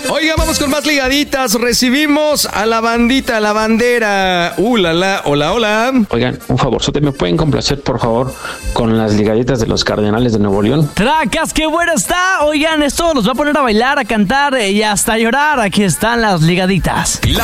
Oiga, vamos con más ligaditas. Recibimos a la bandita, a la bandera. Hola, hola. Oigan, un favorzote, ¿me pueden complacer, por favor, con las ligaditas de los Cardenales de Nuevo León? ¡Tracas, qué bueno está! Oigan, esto nos va a poner a bailar, a cantar y hasta a llorar. Aquí están las ligaditas.